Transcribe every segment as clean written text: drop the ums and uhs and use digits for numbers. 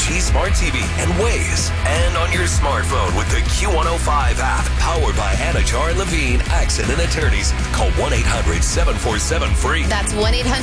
LG Smart TV and Waze. And on your smartphone with the Q105 app. Powered by Anajar and Levine Accident Attorneys. Call 1-800-747-FREE. That's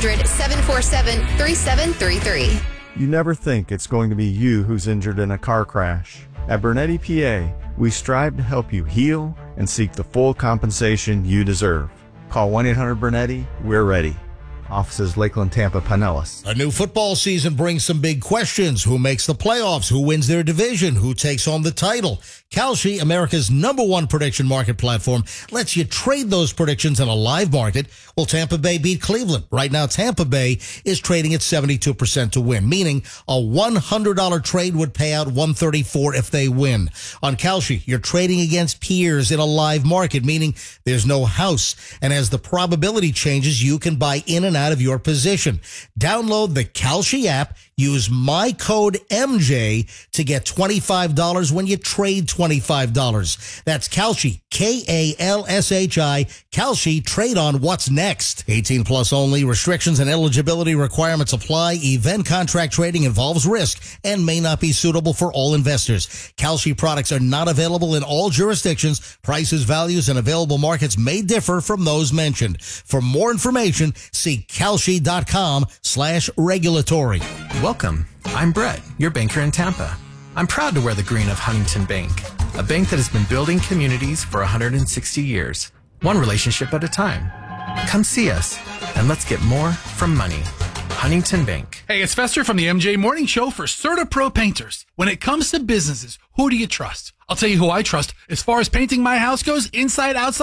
1-800-747-3733. You never think it's going to be you who's injured in a car crash. At Bernetti PA, we strive to help you heal and seek the full compensation you deserve. Call 1-800-BERNETTI. We're ready. Offices Lakeland, Tampa, Pinellas. A new football season brings some big questions. Who makes the playoffs? Who wins their division? Who takes home the title? Kalshi, America's #1 prediction market platform, lets you trade those predictions in a live market. Will Tampa Bay beat Cleveland? Right now, Tampa Bay is trading at 72% to win, meaning a $100 trade would pay out $134 if they win. On Kalshi, you're trading against peers in a live market, meaning there's no house. And as the probability changes, you can buy in and out of your position. Download the Kalshi app. Use my code MJ to get $25 when you trade $25. That's Kalshi, Kalshi. Kalshi, trade on what's next. 18 plus only. Restrictions and eligibility requirements apply. Event contract trading involves risk and may not be suitable for all investors. Kalshi products are not available in all jurisdictions. Prices, values, and available markets may differ from those mentioned. For more information, see Kalshi.com/regulatory. Welcome. I'm Brett, your banker in Tampa. I'm proud to wear the green of Huntington Bank, a bank that has been building communities for 160 years, one relationship at a time. Come see us, and let's get more from money. Huntington Bank. Hey, it's Fester from the MJ Morning Show for CertaPro Painters. When it comes to businesses, who do you trust? I'll tell you who I trust. As far as painting my house goes, inside, outside,